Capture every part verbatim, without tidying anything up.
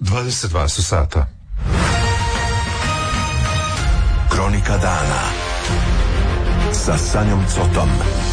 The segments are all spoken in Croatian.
dvadeset dva su sata. Kronika dana sa Sanjom Cotom.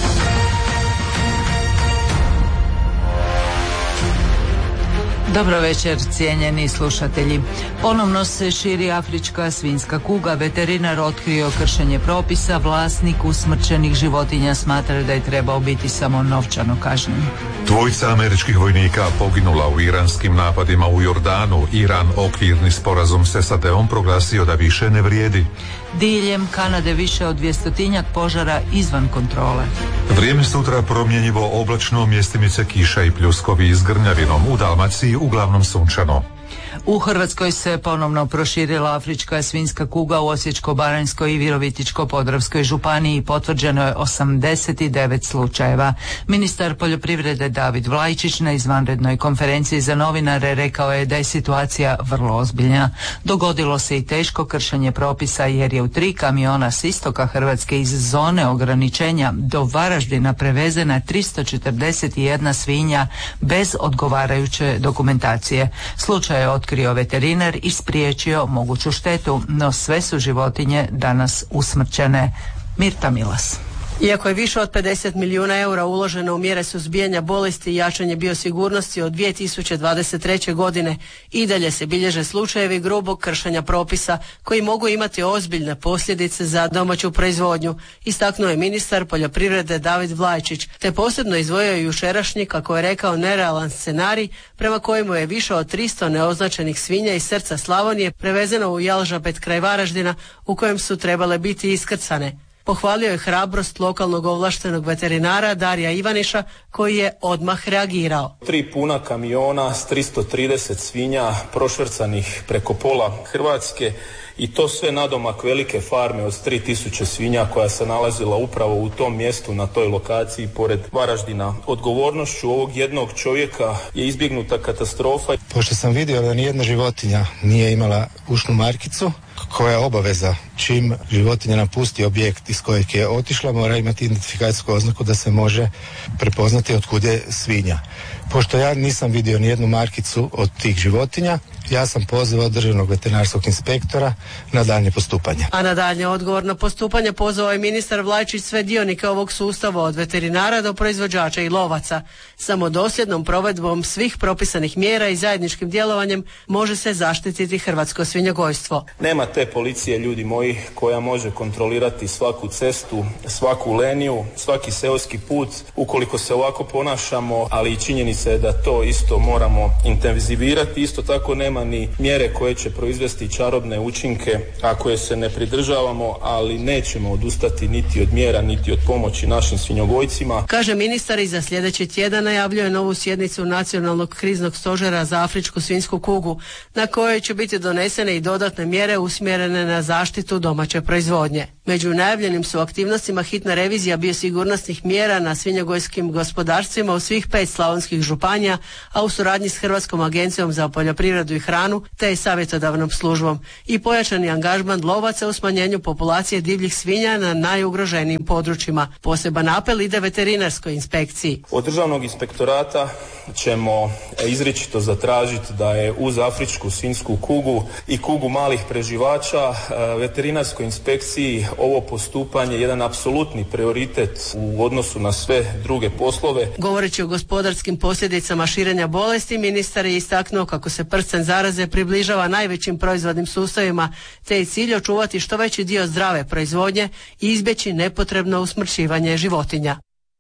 Dobro večer, cijenjeni slušatelji. Ponovno se širi afrička svinjska kuga. Veterinar otkrio kršenje propisa. Vlasnik usmrćenih životinja smatra da je trebao biti samo novčano kažnjen. Dvojica američkih vojnika poginula u iranskim napadima u Jordanu. Iran okvirni sporazum s S A D-om proglasio da više ne vrijedi. Diljem Kanade više od dvjestotinjak požara izvan kontrole. Vrijeme sutra promjenjivo oblačno, mjestimice kiša i pljuskovi s grmljavinom. U Dalmaciji uglavnom sunčano. U Hrvatskoj se ponovno proširila afrička svinjska kuga. U Osječko-baranjskoj i Virovitičko-podravskoj županiji potvrđeno je osamdeset devet slučajeva. Ministar poljoprivrede David Vlajčić na izvanrednoj konferenciji za novinare rekao je da je situacija vrlo ozbiljna. Dogodilo se i teško kršenje propisa jer je u tri kamiona s istoka Hrvatske iz zone ograničenja do Varaždina prevezena tristo četrdeset jedna svinja bez odgovarajuće dokumentacije. Slučaj je otkrio veterinar i spriječio moguću štetu, no sve su životinje danas usmrćene. Mirta Milas. Iako je više od pedeset milijuna eura uloženo u mjere suzbijanja bolesti i jačanje biosigurnosti od dvije tisuće dvadeset treće. godine, i dalje se bilježe slučajevi grubog kršenja propisa koji mogu imati ozbiljne posljedice za domaću proizvodnju, istaknuo je ministar poljoprivrede David Vlajčić, te posebno izdvojio jučerašnji, kako je rekao, nerealan scenarij prema kojemu je više od tristo neoznačenih svinja iz srca Slavonije prevezeno u Jalžabet kraj Varaždina, u kojem su trebale biti iskrcane. Pohvalio je hrabrost lokalnog ovlaštenog veterinara Darija Ivaniša, koji je odmah reagirao. Tri puna kamiona s tristo trideset svinja prošvrcanih preko pola Hrvatske i to sve nadomak velike farme od tri tisuće svinja koja se nalazila upravo u tom mjestu, na toj lokaciji pored Varaždina. Odgovornošću ovog jednog čovjeka je izbjegnuta katastrofa. Pošto sam vidio da nijedna životinja nije imala ušnu markicu, koja je obaveza čim životinja napusti objekt iz kojeg je otišla, mora imati identifikacijsku oznaku da se može prepoznati otkud je svinja. Pošto ja nisam vidio nijednu markicu od tih životinja, ja sam pozvao državnog veterinarskog inspektora na daljnje postupanje. A na daljnje odgovorno postupanje pozvao je ministar Vlajčić sve dionike ovog sustava, od veterinara do proizvođača i lovaca. Samo dosljednom provedbom svih propisanih mjera i zajedničkim djelovanjem može se zaštititi hrvatsko svinjogojstvo. Nema te policije, ljudi moji, koja može kontrolirati svaku cestu, svaku leniju, svaki seoski put. Ukoliko se ovako ponašamo, ali i činjenica je da to isto moramo intenzivirati, isto tako nema ni mjere koje će proizvesti čarobne učinke ako je se ne pridržavamo, ali nećemo odustati niti od mjera, niti od pomoći našim svinjogojcima. Kaže ministar, i za sljedeći tjedan najavljuje novu sjednicu Nacionalnog kriznog stožera za afričku svinjsku kugu, na kojoj će biti donesene i dodatne mjere usmjerene na zaštitu domaće proizvodnje. Među najavljenim su aktivnostima hitna revizija biosigurnosnih mjera na svinjogojskim gospodarstvima u svih pet slavonskih županija, a u suradnji s Hrvatskom agencijom za poljoprivredu i hranu te savjetodavnom službom, i pojačani angažman lovaca u smanjenju populacije divljih svinja na najugroženijim područjima. Poseban apel ide veterinarskoj inspekciji. Od državnog inspektorata ćemo izričito zatražiti da je uz afričku svinjsku kugu i kugu malih preživača veterinarskoj inspekciji ovo postupanje jedan apsolutni prioritet u odnosu na sve druge poslove. Govoreći o gospodarskim posljedicama širenja bolesti, ministar je istaknuo kako se prsten zaraze približava najvećim proizvodnim sustavima, te je cilj očuvati što veći dio zdrave proizvodnje i izbjeći nepotrebno usmrćivanje životinja.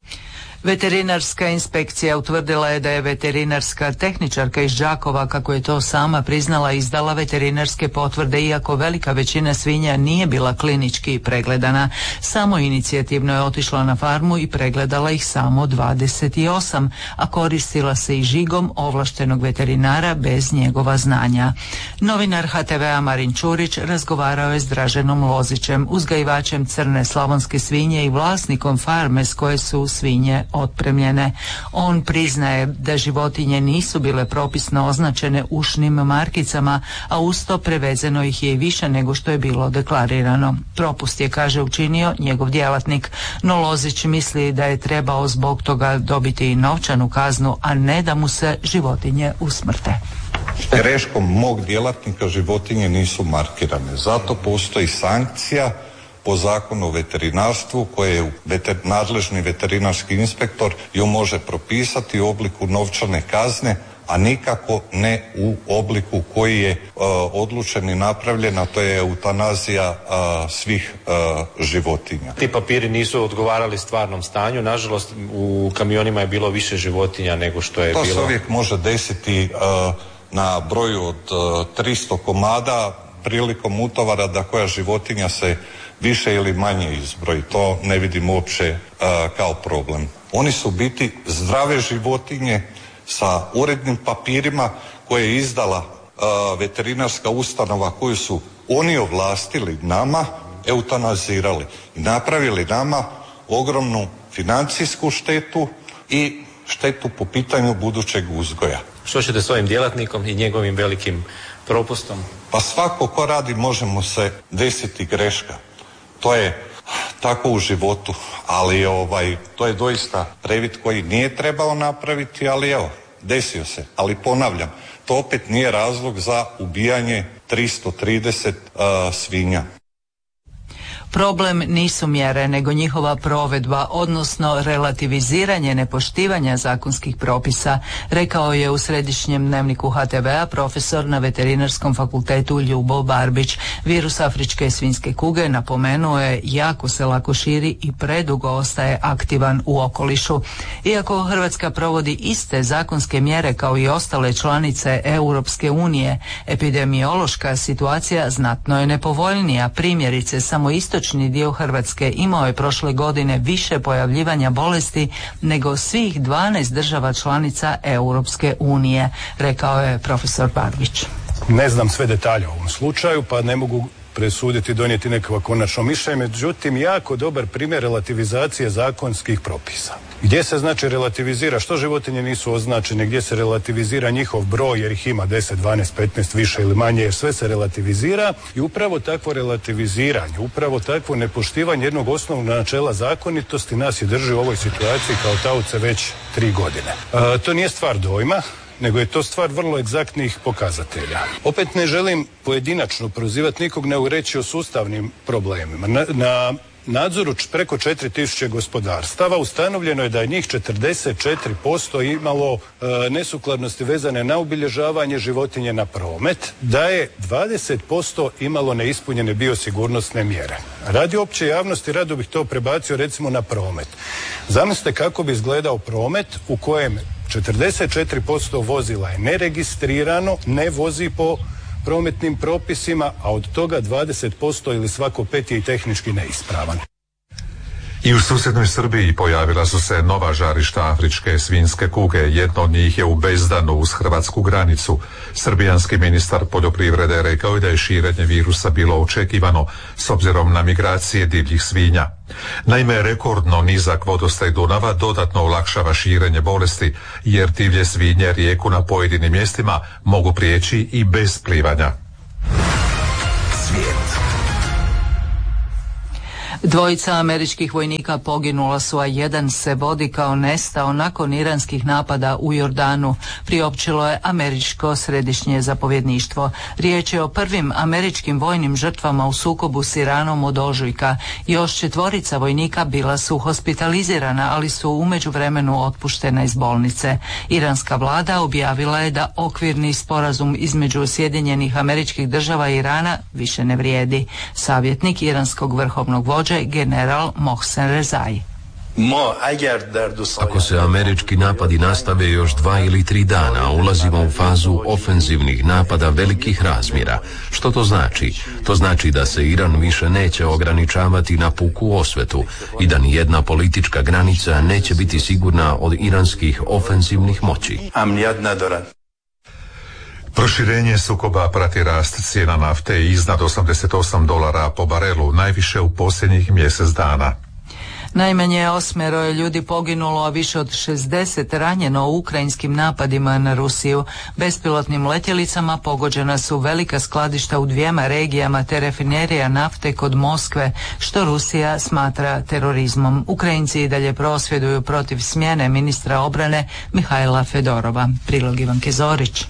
Veterinarska inspekcija utvrdila je da je veterinarska tehničarka iz Đakova, kako je to sama priznala, izdala veterinarske potvrde iako velika većina svinja nije bila klinički pregledana. Samo inicijativno je otišla na farmu i pregledala ih samo dvadeset osam, a koristila se i žigom ovlaštenog veterinara bez njegova znanja. Novinar H T V-a Marin Čurić razgovarao je s Draženom Lozićem, uzgajivačem crne slavonske svinje i vlasnikom farme s koje su svinje otpremljene. On priznaje da životinje nisu bile propisno označene ušnim markicama, a uz to prevezeno ih je i više nego što je bilo deklarirano. Propust je, kaže, učinio njegov djelatnik, no Lozić misli da je trebao zbog toga dobiti i novčanu kaznu, a ne da mu se životinje usmrte. Greškom mog djelatnika životinje nisu markirane. Zato postoji sankcija po zakonu o veterinarstvu koje je veter, nadležni veterinarski inspektor ju može propisati u obliku novčane kazne, a nikako ne u obliku koji je uh, odlučen i napravljen, a to je eutanazija uh, svih uh, životinja. Ti papiri nisu odgovarali stvarnom stanju, nažalost u kamionima je bilo više životinja nego što je to bilo. To se uvijek može desiti uh, na broju od uh, tristo komada prilikom utovara da koja životinja se više ili manje izbroji. To ne vidim uopće uh, kao problem. Oni su biti zdrave životinje sa urednim papirima koje je izdala uh, veterinarska ustanova koju su oni ovlastili nama, eutanazirali i napravili nama ogromnu financijsku štetu i štetu po pitanju budućeg uzgoja. Što ćete s ovim djelatnikom i njegovim velikim propustom? Pa svako ko radi može mu se desiti greška. To je tako u životu, ali ovaj, to je doista previd koji nije trebao napraviti, ali evo, desio se. Ali ponavljam, to opet nije razlog za ubijanje tristo trideset uh, svinja. Problem nisu mjere, nego njihova provedba, odnosno relativiziranje nepoštivanja zakonskih propisa, rekao je u središnjem dnevniku ha te ve-a profesor na Veterinarskom fakultetu Ljubo Barbić. Virus afričke svinjske kuge, napomenuo je, jako se lako širi i predugo ostaje aktivan u okolišu. Iako Hrvatska provodi iste zakonske mjere kao i ostale članice Europske unije, epidemiološka situacija znatno je nepovoljnija. Primjerice, samo isto Istočni dio Hrvatske imao je prošle godine više pojavljivanja bolesti nego svih dvanaest država članica Europske unije, rekao je profesor Barbić. Ne znam sve detalje u ovom slučaju, pa ne mogu presuditi, donijeti nekakvo konačno mišljenje, međutim jako dobar primjer relativizacije zakonskih propisa. Gdje se znači relativizira što životinje nisu označene, gdje se relativizira njihov broj jer ih ima deset, dvanaest, petnaest više ili manje, jer sve se relativizira i upravo takvo relativiziranje, upravo takvo nepoštivanje jednog osnovnog načela zakonitosti nas i drži u ovoj situaciji kao taoce već tri godine. E, to nije stvar dojma, nego je to stvar vrlo egzaktnih pokazatelja. Opet ne želim pojedinačno prozivati nikog, nego reći o sustavnim problemima. Na, na nadzoru preko četiri tisuće gospodarstava ustanovljeno je da je njih četrdeset četiri posto imalo e, nesukladnosti vezane na obilježavanje životinje na promet, da je dvadeset posto imalo neispunjene biosigurnosne mjere. Radi opće javnosti rado bih to prebacio recimo na promet. Zamislite kako bi izgledao promet u kojem četrdeset četiri posto vozila je neregistrirano, ne vozi po prometnim propisima, a od toga dvadeset posto ili svako pet je i tehnički neispravan. I u susjednoj Srbiji pojavila su se nova žarišta afričke svinjske kuge. Jedno od njih je u Bezdanu uz hrvatsku granicu. Srbijanski ministar poljoprivrede rekao je da je širenje virusa bilo očekivano s obzirom na migracije divljih svinja. Naime, rekordno nizak vodostaj Dunava dodatno olakšava širenje bolesti, jer divlje svinje rijeku na pojedinim mjestima mogu prijeći i bez plivanja. Svijet. Dvojica američkih vojnika poginula su, a jedan se vodi kao nestao nakon iranskih napada u Jordanu, priopćilo je američko središnje zapovjedništvo. Riječ je o prvim američkim vojnim žrtvama u sukobu s Iranom od ožujka. Još četvorica vojnika bila su hospitalizirana, ali su u međuvremenu otpuštena iz bolnice. Iranska vlada objavila je da okvirni sporazum između Sjedinjenih Američkih Država i Irana više ne vrijedi. Savjetnik iranskog vrhovnog vođe general Mohsen Rezai. Ako se američki napadi nastave još dva ili tri dana, ulazimo u fazu ofenzivnih napada velikih razmjera. Što to znači? To znači da se Iran više neće ograničavati na puku osvetu i da ni jedna politička granica neće biti sigurna od iranskih ofenzivnih moći. Proširenje sukoba prati rast cijena nafte iznad osamdeset osam dolara po barelu, najviše u posljednjih mjesec dana. Najmanje osmero je ljudi poginulo, a više od šezdeset ranjeno u ukrajinskim napadima na Rusiju. Bespilotnim letjelicama pogođena su velika skladišta u dvijema regijama te rafinerija nafte kod Moskve, što Rusija smatra terorizmom. Ukrajinci i dalje prosvjeduju protiv smjene ministra obrane Mihajla Fedorova. Prilog Ivanke Zorić.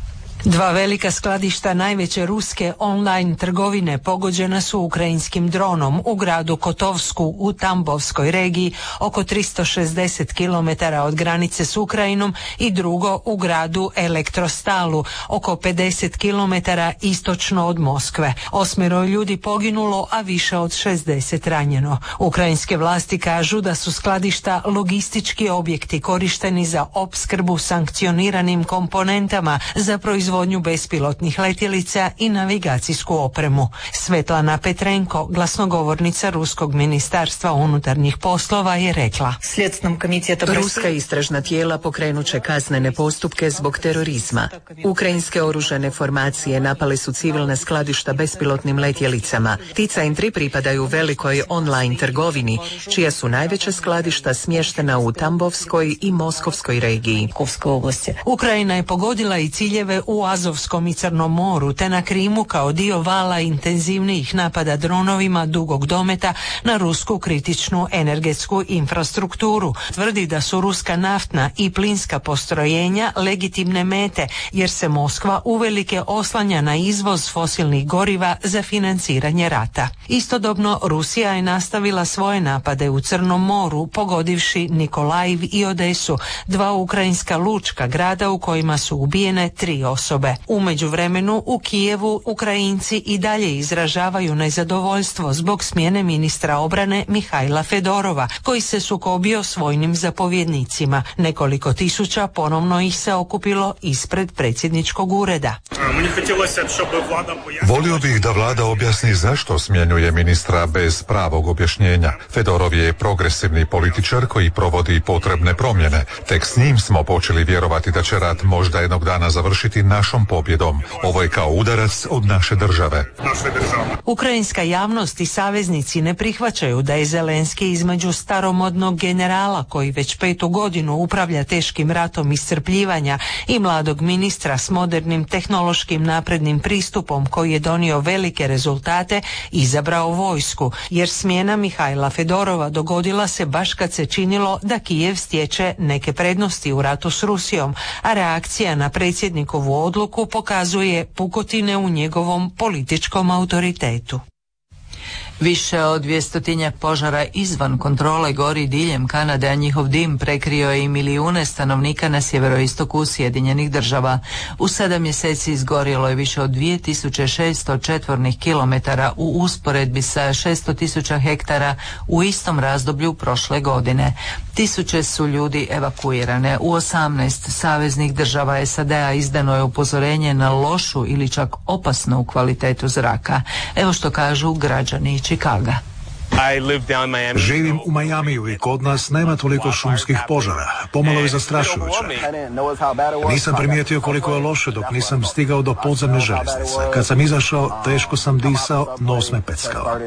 Dva velika skladišta najveće ruske online trgovine pogođena su ukrajinskim dronom u gradu Kotovsku u Tambovskoj regiji oko tristo šezdeset kilometara od granice s Ukrajinom i drugo u gradu Elektrostalu oko pedeset kilometara istočno od Moskve. Osmero ljudi poginulo, a više od šezdeset ranjeno. Ukrajinske vlasti kažu da su skladišta logistički objekti korišteni za opskrbu sankcioniranim komponentama za proizvodnju bespilotnih letjelica i navigacijsku opremu. Svetlana Petrenko, glasnogovornica Ruskog ministarstva unutarnjih poslova, je rekla: Ruska istražna tijela pokrenuće kaznene postupke zbog terorizma. Ukrajinske oružane formacije napale su civilna skladišta bespilotnim letjelicama. Ti centri pripadaju velikoj online trgovini, čija su najveća skladišta smještena u Tambovskoj i Moskovskoj regiji. Ukrajina je pogodila i ciljeve u Azovskom i Crnom moru, te na Krimu kao dio vala intenzivnijih napada dronovima dugog dometa na rusku kritičnu energetsku infrastrukturu. Tvrdi da su ruska naftna i plinska postrojenja legitimne mete, jer se Moskva uvelike oslanja na izvoz fosilnih goriva za financiranje rata. Istodobno Rusija je nastavila svoje napade u Crnom moru, pogodivši Nikolajiv i Odesu, dva ukrajinska lučka grada u kojima su ubijene tri osobe. U međuvremenu u Kijevu Ukrajinci i dalje izražavaju nezadovoljstvo zbog smjene ministra obrane Mihajla Fedorova, koji se sukobio s vojnim zapovjednicima. Nekoliko tisuća ponovno ih se okupilo ispred predsjedničkog ureda. Volio bih da vlada objasni zašto smjenjuje ministra bez pravog objašnjenja. Fedorov je progresivni političar koji provodi potrebne promjene. Tek s njim smo počeli vjerovati da će rat možda jednog dana završiti našom pobjedom. Ovo je kao udarac od naše države. Ukrajinska javnost i saveznici ne prihvaćaju da je Zelenski između staromodnog generala koji već petu godinu upravlja teškim ratom iscrpljivanja i mladog ministra s modernim tehnološkim naprednim pristupom koji je donio velike rezultate, izabrao vojsku, jer smjena Mihajla Fedorova dogodila se baš kad se činilo da Kijev stječe neke prednosti u ratu s Rusijom, a reakcija na predsjednikovu odluku pokazuje pukotine u njegovom političkom autoritetu. Više od dvjestotinjak požara izvan kontrole gori diljem Kanade, a njihov dim prekrio je i milijune stanovnika na sjeveroistoku Sjedinjenih država. U sedam mjeseci izgorjelo je više od dvije tisuće šesto četvornih kilometara u usporedbi sa šesto tisuća hektara u istom razdoblju prošle godine. Tisuće su ljudi evakuirane. U osamnaest saveznih država S A D-a izdano je upozorenje na lošu ili čak opasnu kvalitetu zraka. Evo što kažu građani Chicaga. Živim u Majamiju i kod nas nema toliko šumskih požara. Pomalo je zastrašujuće. Nisam primijetio koliko je loše dok nisam stigao do podzemne željeznice. Kad sam izašao, teško sam disao, nos me peckao.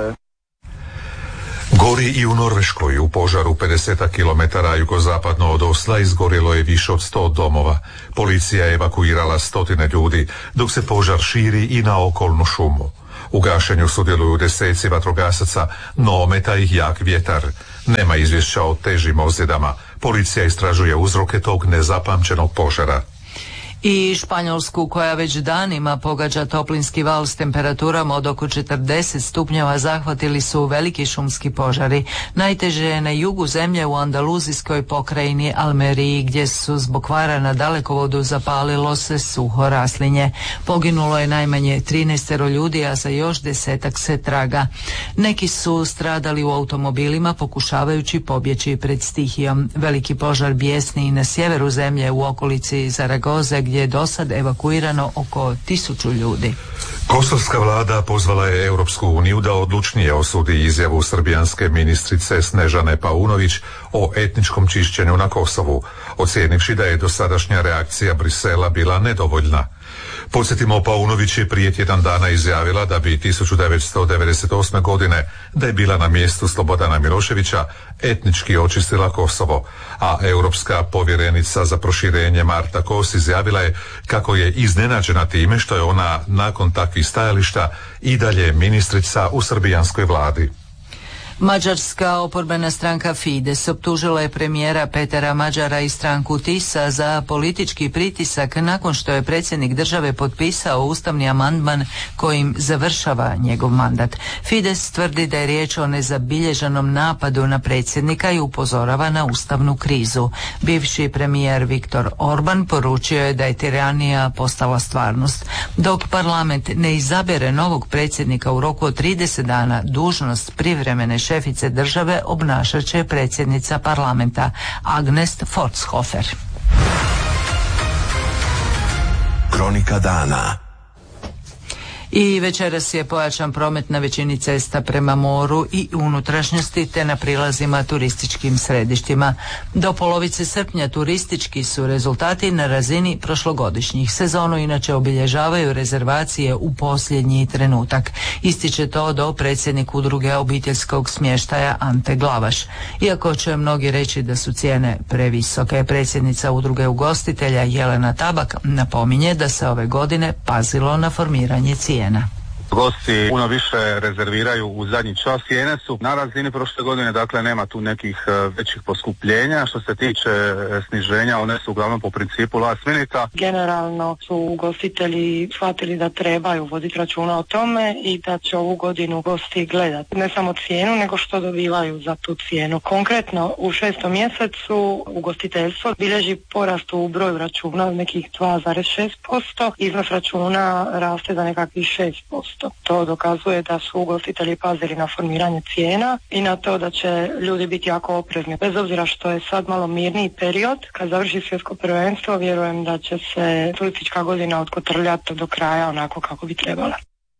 Gori i u Norveškoj. U požaru pedeset kilometara jugozapadno od Osla izgorjelo je više od sto domova. Policija je evakuirala stotine ljudi, dok se požar širi i na okolnu šumu. U gašenju sudjeluju deseci vatrogasaca, no ometa ih jak vjetar. Nema izvješća o težim ozljedama. Policija istražuje uzroke tog nezapamćenog požara. I Španjolsku, koja već danima pogađa toplinski val s temperaturama od oko četrdeset stupnjeva, zahvatili su veliki šumski požari. Najteže je na jugu zemlje u andaluzijskoj pokrajini Almeriji, gdje su zbog kvara na dalekovodu zapalilo se suho raslinje. Poginulo je najmanje trinaestero ljudi, a za još desetak se traga. Neki su stradali u automobilima pokušavajući pobjeći pred stihijom. Veliki požar bijesni i na sjeveru zemlje u okolici Zaragoze, gdje je do sad evakuirano oko tisuću ljudi. Kosovska vlada pozvala je Europsku uniju da odlučnije osudi izjavu srbijanske ministrice Snežane Paunović o etničkom čišćenju na Kosovu, ocijenivši da je dosadašnja reakcija Brisela bila nedovoljna. Podsjetimo, Paunović je prije tjedan dana izjavila da bi tisuću devetsto devedeset osme godine, da je bila na mjestu Slobodana Miloševića, etnički očistila Kosovo, a europska povjerenica za proširenje Marta Kos izjavila je kako je iznenađena time što je ona nakon takvih stajališta i dalje ministrica u srbijanskoj vladi. Mađarska oporbena stranka Fides optužila je premijera Petera Mađara i stranku Tisa za politički pritisak nakon što je predsjednik države potpisao ustavni amandman kojim završava njegov mandat. Fides tvrdi da je riječ o nezabilježenom napadu na predsjednika i upozorava na ustavnu krizu. Bivši premijer Viktor Orban poručio je da je tiranija postala stvarnost. Dok parlament ne izabere novog predsjednika u roku od trideset dana, dužnost privremene šefice države obnašat će predsjednica parlamenta Agnes Forshofer. Kronika dana. I večeras je pojačan promet na većini cesta prema moru i unutrašnjosti te na prilazima turističkim središtima. Do polovice srpnja turistički su rezultati na razini prošlogodišnjih. Sezonu inače obilježavaju rezervacije u posljednji trenutak. Ističe to do predsjednik udruge obiteljskog smještaja Ante Glavaš. Iako će mnogi reći da su cijene previsoke, predsjednica udruge ugostitelja Jelena Tabak napominje da se ove godine pazilo na formiranje cijena. Gosti puno više rezerviraju u zadnji čas, cijene su na razini prošle godine, dakle nema tu nekih uh, većih poskupljenja. Što se tiče uh, sniženja, one su uglavnom po principu last minuta. Generalno su ugostitelji shvatili da trebaju voditi računa o tome i da će ovu godinu gosti gledati ne samo cijenu, nego što dobivaju za tu cijenu. Konkretno u šestom mjesecu ugostiteljstvo bilježi porast u broju računa od nekih dva zarez šest posto, iznos računa raste za nekakvih šest posto. To dokazuje da su ugostitelji pazili na formiranje cijena i na to da će ljudi biti jako oprezni. Bez obzira što je sad malo mirniji period, kad završi svjetsko prvenstvo, vjerujem da će se turistička godina otkotrljati do kraja onako kako bi trebala.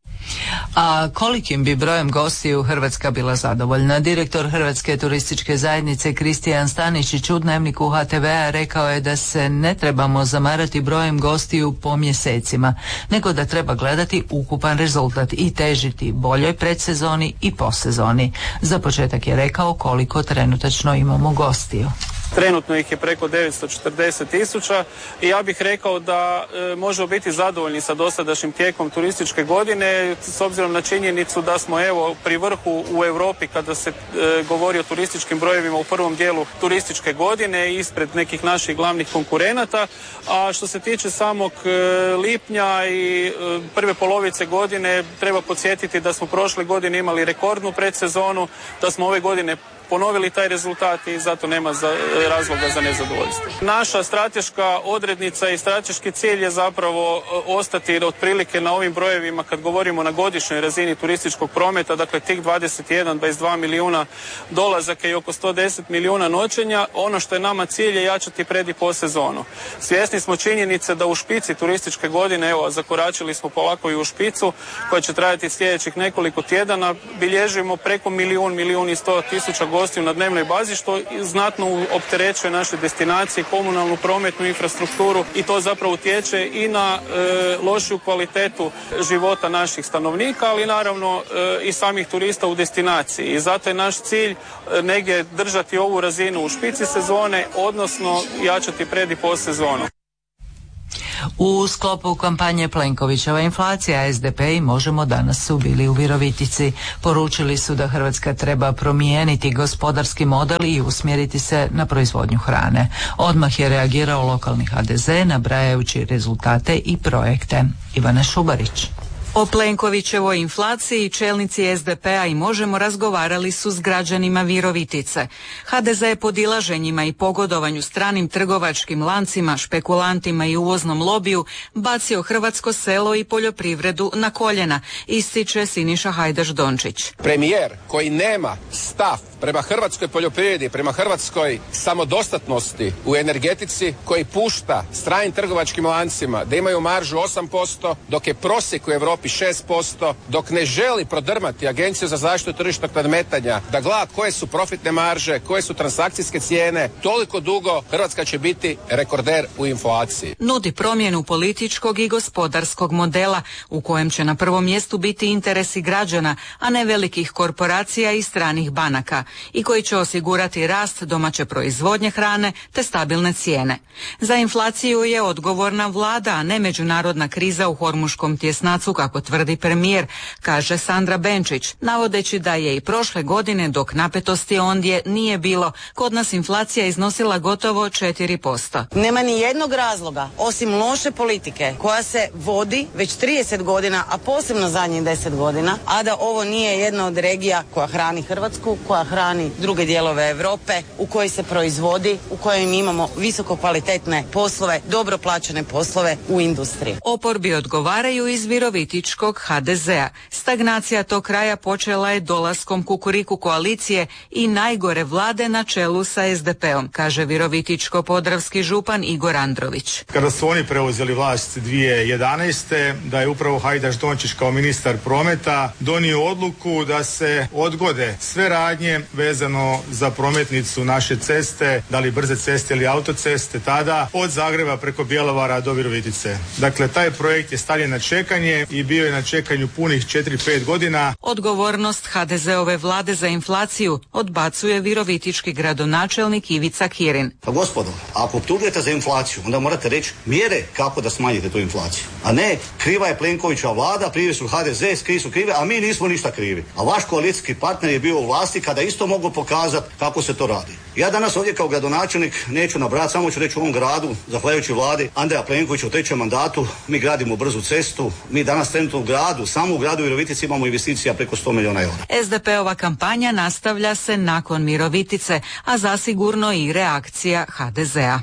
A kolikim bi brojem gostiju Hrvatska bila zadovoljna? Direktor Hrvatske turističke zajednice Kristijan Stanišić u Dnevniku H T V-a rekao je da se ne trebamo zamarati brojem gostiju po mjesecima, nego da treba gledati ukupan rezultat i težiti boljoj predsezoni i posezoni. Za početak je rekao koliko trenutačno imamo gostiju. Trenutno ih je preko devetsto četrdeset tisuća i ja bih rekao da e, možemo biti zadovoljni sa dosadašnjim tijekom turističke godine s obzirom na činjenicu da smo evo pri vrhu u Europi kada se e, govori o turističkim brojevima u prvom dijelu turističke godine ispred nekih naših glavnih konkurenata, a što se tiče samog e, lipnja i e, prve polovice godine treba podsjetiti da smo prošle godine imali rekordnu predsezonu, da smo ove godine ponovili taj rezultat i zato nema za, razloga za nezadovoljstvo. Naša strateška odrednica i strateški cilj je zapravo ostati otprilike na ovim brojevima kad govorimo na godišnjoj razini turističkog prometa, dakle tih dvadeset jedan do dvadeset dva milijuna dolazaka i oko sto deset milijuna noćenja. Ono što je nama cilj je jačati pred i po sezonu. Svjesni smo činjenice da u špici turističke godine, evo zakoračili smo polako i u špicu koja će trajati sljedećih nekoliko tjedana, bilježimo preko milijun, milijun i sto tisuća gostiju na dnevnoj bazi, što znatno opterećuje naše destinacije, komunalnu prometnu infrastrukturu i to zapravo utječe i na e, lošiju kvalitetu života naših stanovnika, ali naravno e, i samih turista u destinaciji. I zato je naš cilj e, negdje držati ovu razinu u špici sezone, odnosno jačati pred i po sezonu. U sklopu kampanje Plenkovićeva inflacija, S D P i Možemo danas su bili u Virovitici. Poručili su da Hrvatska treba promijeniti gospodarski model i usmjeriti se na proizvodnju hrane. Odmah je reagirao lokalni H D Z nabrajajući rezultate i projekte. Ivana Šubarić. O Plenkovićevoj inflaciji čelnici S D P-a i Možemo razgovarali su s građanima Virovitice. H D Z je podilaženjima i pogodovanju stranim trgovačkim lancima, špekulantima i uvoznom lobiju bacio hrvatsko selo i poljoprivredu na koljena, ističe Siniša Hajdaš Dončić. Premijer koji nema stav prema hrvatskoj poljoprivredi, prema hrvatskoj samodostatnosti u energetici, koji pušta stranim trgovačkim lancima da imaju maržu osam posto, dok je prosjek u Europi šest posto, dok ne želi prodrmati Agenciju za zaštitu tržišnog nadmetanja, da gleda koje su profitne marže, koje su transakcijske cijene, toliko dugo Hrvatska će biti rekorder u inflaciji. Nudi promjenu političkog i gospodarskog modela u kojem će na prvom mjestu biti interesi građana, a ne velikih korporacija i stranih banaka. i koji će osigurati rast domaće proizvodnje hrane te stabilne cijene. Za inflaciju je odgovorna vlada, a ne međunarodna kriza u Hormuškom tjesnacu, kako tvrdi premijer, kaže Sandra Benčić, navodeći da je i prošle godine, dok napetosti ondje nije bilo, kod nas inflacija iznosila gotovo četiri posto. Nema ni jednog razloga, osim loše politike koja se vodi već trideset godina, a posebno zadnjih deset godina, a da ovo nije jedna od regija koja hrani Hrvatsku, koja hrani druge dijelove Europe, u kojoj se proizvodi, u kojoj mi imamo visoko kvalitetne poslove, dobro plaćene poslove u industriji. Oporbi odgovaraju iz virovitičkog ha de zea. Stagnacija tog kraja počela je dolaskom Kukuriku koalicije i najgore vlade na čelu sa es de peom, kaže virovitičko-podravski župan Igor Andrović. Kada su oni preuzeli vlast dvije tisuće jedanaeste. da je upravo Hajdaš Dončić kao ministar prometa donio odluku da se odgode sve radnje vezano za prometnicu naše ceste, da li brze ceste ili autoceste, tada od Zagreba preko Bjelovara do Virovitice. Dakle, taj projekt je stavljen na čekanje i bio je na čekanju punih četiri pet godina. Odgovornost ha de zeove vlade za inflaciju odbacuje virovitički gradonačelnik Ivica Kirin. Pa gospodo, ako optužujete za inflaciju, onda morate reći mjere kako da smanjite tu inflaciju. A ne, kriva je Plenkovićeva vlada, krivi su ha de ze, krivi su krive, a mi nismo ništa krivi. A vaš koalicijski partner je bio u vlasti kada isto mogu pokazati kako se to radi. Ja danas ovdje kao gradonačelnik neću nabrati, samo ću reći u ovom gradu, zahvaljujući vladi Andreja Plenkovića u trećem mandatu, mi gradimo brzu cestu, mi danas trenutno u gradu, samo u gradu Virovitici imamo investicija preko sto milijuna eura. es de peova kampanja nastavlja se nakon Virovitice, a zasigurno i reakcija ha de zea.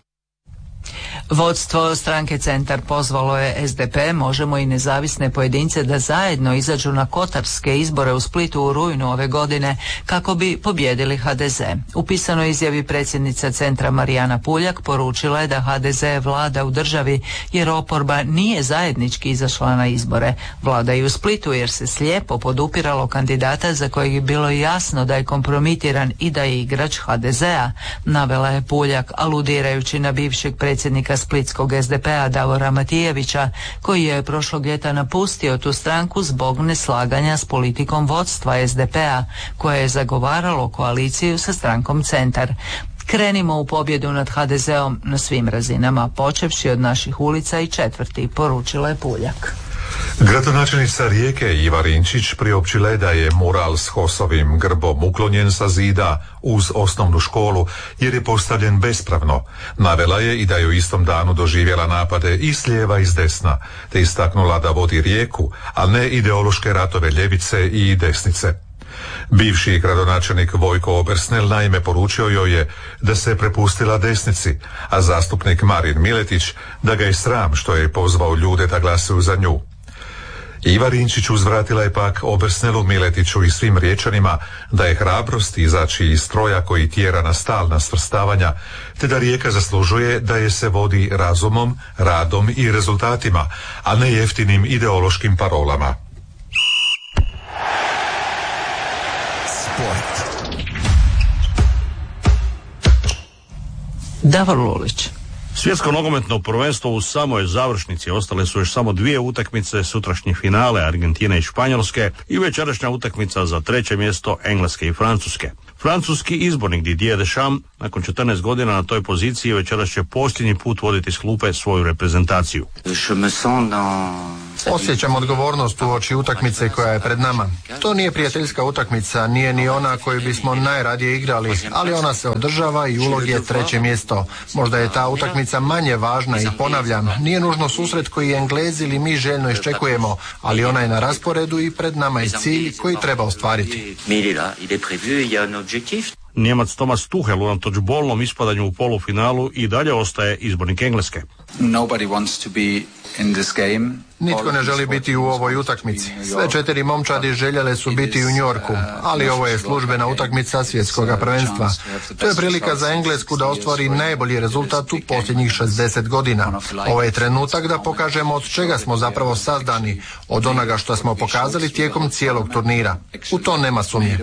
Vodstvo stranke Centar pozvalo je es de pe, Možemo i nezavisne pojedince da zajedno izađu na kotarske izbore u Splitu u rujnu ove godine kako bi pobjedili ha de ze. U pisanoj izjavi predsjednica Centra Marijana Puljak poručila je da ha de ze vlada u državi jer oporba nije zajednički izašla na izbore. Vlada i u Splitu jer se slijepo podupiralo kandidata za kojeg je bilo jasno da je kompromitiran i da je igrač ha de zea, navela je Puljak, aludirajući na bivšeg predsjednika splitskog es de pea Davora Matijevića, koji je prošlog ljeta napustio tu stranku zbog neslaganja s politikom vodstva es de pea, koje je zagovaralo koaliciju sa strankom Centar. Krenimo u pobjedu nad ha de zeom na svim razinama, počevši od naših ulica i četvrti, poručila je Puljak. Gradonačelnica Rijeke Iva Rinčić priopćila je da je mural s Hosovim grbom uklonjen sa zida uz osnovnu školu jer je postavljen bespravno. Navela je i da je u istom danu doživjela napade i s lijeva i s desna, te istaknula da vodi Rijeku, a ne ideološke ratove ljevice i desnice. Bivši gradonačelnik Vojko Obersnel naime poručio joj je da se prepustila desnici, a zastupnik Marin Miletić da ga je sram što je pozvao ljude da glasuju za nju. Iva Rinčić uzvratila je pak Obersnelu, Miletiću i svim Riječanima da je hrabrost izaći iz stroja koji tjera na stalna svrstavanja, te da Rijeka zaslužuje da je se vodi razumom, radom i rezultatima, a ne jeftinim ideološkim parolama. Davor Lulić. Svjetsko nogometno prvenstvo u samoj završnici, ostale su još samo dvije utakmice, sutrašnje finale Argentine i Španjolske i večerašnja utakmica za treće mjesto Engleske i Francuske. Francuski izbornik Didier Deschamps nakon četrnaest godina na toj poziciji večeras će posljednji put voditi s klupe svoju reprezentaciju. Osjećam odgovornost u oči utakmice koja je pred nama. To nije prijateljska utakmica, nije ni ona koju bismo najradije igrali, ali ona se održava i ulog je treće mjesto. Možda je ta utakmica manje važna i ponavljam, nije nužno susret koji Englezi ili mi željno iščekujemo, ali ona je na rasporedu i pred nama je cilj koji treba ostvariti. Njemac Thomas Tuchel unatoč bolnom ispadanju u polufinalu i dalje ostaje izbornik Engleske. Nobody wants to be in this game. Nitko ne želi biti u ovoj utakmici. Sve četiri momčadi željele su biti u New Yorku, ali ovo je službena utakmica svjetskog prvenstva. To je prilika za Englesku da ostvari najbolji rezultat u posljednjih šezdeset godina. Ovo je trenutak da pokažemo od čega smo zapravo sazdani, od onoga što smo pokazali tijekom cijelog turnira. U to nema sumnje.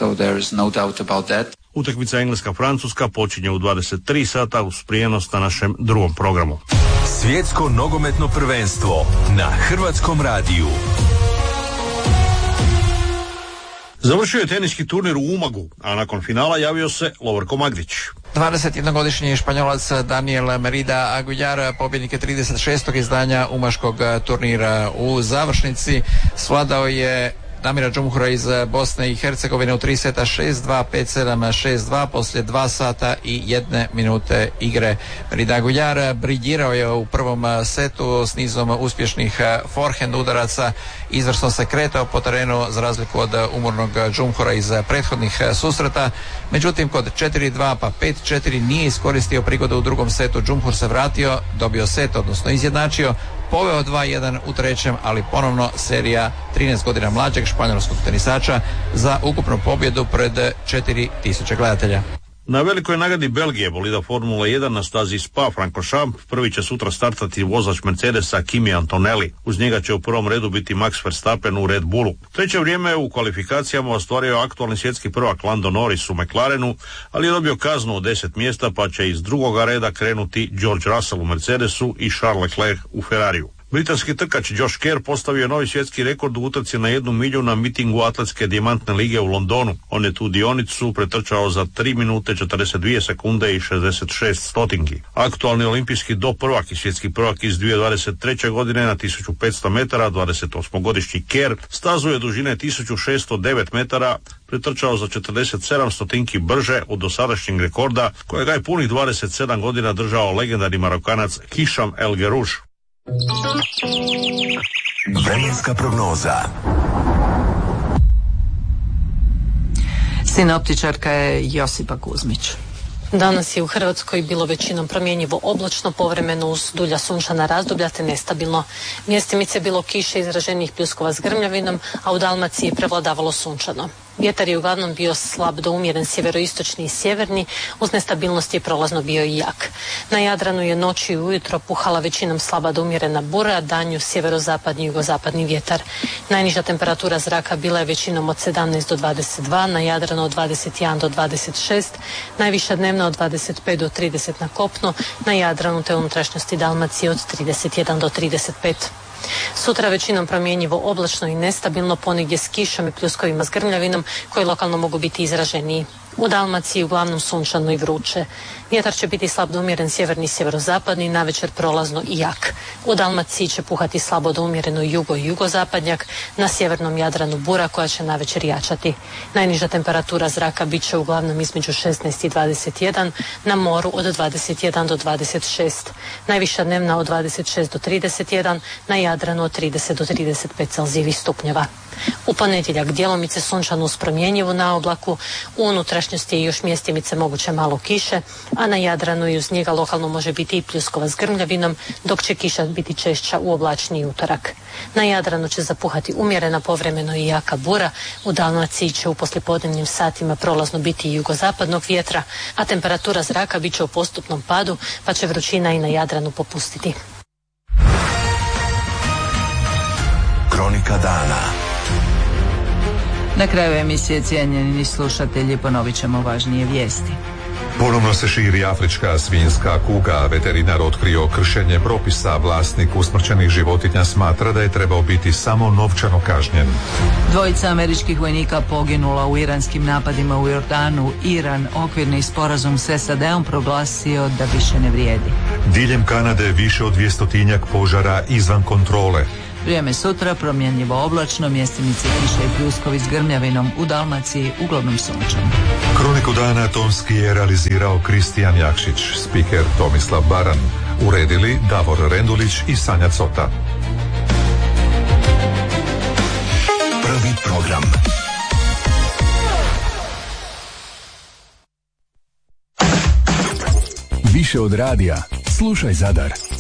Utakmica Engleska-Francuska počinje u dvadeset tri sata uz prijenos na našem drugom programu. Svjetsko nogometno prvenstvo na Hrvatskom radiju. Završio je teniski turnir u Umagu, a nakon finala javio se Lovorko Magdić. dvadesetjednogodišnji Španjolac Daniel Merida Aguilar, pobjednik je trideset šestog izdanja umaškog turnira. U završnici svladao je Damira Džumhura iz Bosne i Hercegovine u tri seta šest dva, pet sedam, šest dva poslije dva sata i jedne minute igre. Merida Aguilar briljirao je u prvom setu s nizom uspješnih forehand udaraca, izvrsno se kretao po terenu za razliku od umornog Džumhura iz prethodnih susreta. Međutim, kod četiri dva pa pet četiri nije iskoristio prigodu u drugom setu. Džumhur se vratio, dobio set, odnosno izjednačio, poveo dva jedan u trećem, ali ponovno serija trinaest godina mlađeg španjolskog tenisača za ukupnu pobjedu pred četiri tisuće gledatelja. Na velikoj nagradi Belgije bolida Formula jedan na stazi Spa-Francorchamps prvi će sutra startati vozač Mercedesa Kimi Antonelli. Uz njega će u prvom redu biti Max Verstappen u Red Bullu. Treće vrijeme u kvalifikacijama ostvario aktualni svjetski prvak Lando Norris u McLarenu, ali je dobio kaznu od deset mjesta, pa će iz drugoga reda krenuti George Russell u Mercedesu i Charles Leclerc u Ferrariju. Britanski trkač Josh Kerr postavio novi svjetski rekord u utrci na jednu milju na mitingu Atletske dijamantne lige u Londonu. On je tu dionicu pretrčao za tri minute četrdeset dvije sekunde i šezdeset šest stotinki. Aktualni olimpijski doprvak i svjetski prvak iz dvije tisuće dvadeset treće godine na tisuću petsto metara, dvadesetosmogodišnji Kerr stazu je dužine tisuću šesto devet metara pretrčao za četrdeset sedam stotinki brže od dosadašnjeg rekorda kojega je punih dvadeset sedam godina držao legendarni Marokanac Hišam El Gerouš. Vremenska prognoza. Sinoptičarka je Josipa Kuzmić. Danas je u Hrvatskoj bilo većinom promjenjivo oblačno, povremeno uz dulja sunčana razdoblja te nestabilno. Mjestimice bilo kiše izraženih pljuskova s grmljavinom, a u Dalmaciji je prevladavalo sunčano. Vjetar je uglavnom bio slab do umjeren sjeveroistočni i sjeverni, uz nestabilnost je prolazno bio i jak. Na Jadranu je noći i ujutro puhala većinom slaba do umjerena bura, danju sjeverozapadni i jugozapadni vjetar. Najniža temperatura zraka bila je većinom od sedamnaest do dvadeset dva, na Jadranu od dvadeset jedan do dvadeset šest, najviša dnevna od dvadeset pet do trideset na kopnu, na Jadranu te unutrašnjosti Dalmacije od trideset jedan do trideset pet. Sutra većinom promjenjivo oblačno i nestabilno, ponegdje s kišom i pljuskovima s grmljavinom koji lokalno mogu biti izraženiji. U Dalmaciji uglavnom sunčano i vruće. Vjetar će biti slab do umjeren sjeverni i sjeverozapadni, navečer prolazno i jak. U Dalmaciji će puhati slabo do umjereno jugo i jugozapadnjak, na sjevernom Jadranu bura koja će navečer jačati. Najniža temperatura zraka bit će uglavnom između šesnaest i dvadeset jedan, na moru od dvadeset jedan do dvadeset šest. Najviša dnevna od dvadeset šest do trideset jedan, na Jadranu od trideset do trideset pet celzijevih stupnjeva. U ponedjeljak djelomice sunčano uz promjenjivu na oblaku, u unutrašnjosti je još mjestimice moguće malo kiše, a na Jadranu i uz njega lokalno može biti i pljuskova s grmljavinom, dok će kiša biti češća u oblačniji utorak. Na Jadranu će zapuhati umjerena povremeno i jaka bura, u Dalmaciji će u poslijepodnevnim satima prolazno biti i jugozapadnog vjetra, a temperatura zraka bit će u postupnom padu, pa će vrućina i na Jadranu popustiti. Kronika dana. Na kraju emisije, cijenjeni slušatelji, ponovit ćemo važnije vijesti. Ponovno se širi afrička svinjska kuga. Veterinar otkrio kršenje propisa. Vlasnik usmrćenih životinja smatra da je trebao biti samo novčano kažnjen. Dvojica američkih vojnika poginula u iranskim napadima u Jordanu. Iran okvirni sporazum s S A D-om proglasio da više ne vrijedi. Diljem Kanade više od dvjestotinjak požara izvan kontrole. Vrijeme sutra promjenjivo oblačno, mjestimice kiše i pljuskovi s grmljavinom, u Dalmaciji uglavnom sunčano. Kroniku dana tonski je realizirao Kristijan Jakšić, spiker Tomislav Baran, uredili Davor Rendulić i Sanja Cota. Prvi program. Više od radija, slušaj Zadar.